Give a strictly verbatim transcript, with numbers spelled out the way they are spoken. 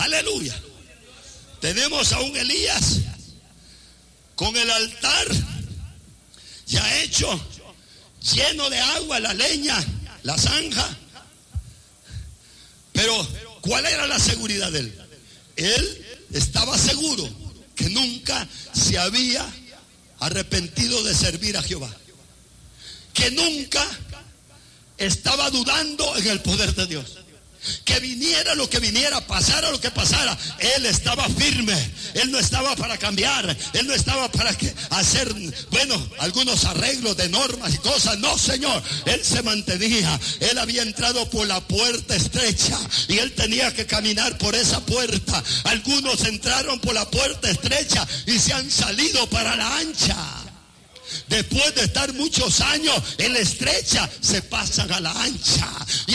Aleluya. Tenemos a un Elías con el altar ya hecho, lleno de agua, la leña, la zanja. Pero ¿cuál era la seguridad de él? Él estaba seguro que nunca se había arrepentido de servir a Jehová, que nunca estaba dudando en el poder de Dios. Que viniera lo que viniera, pasara lo que pasara, él estaba firme. Él no estaba para cambiar, él no estaba para que hacer, bueno, algunos arreglos de normas y cosas. No, Señor, él se mantenía. Él había entrado por la puerta estrecha y él tenía que caminar por esa puerta. Algunos entraron por la puerta estrecha y se han salido para la ancha. Después de estar muchos años en la estrecha, se pasan a la ancha.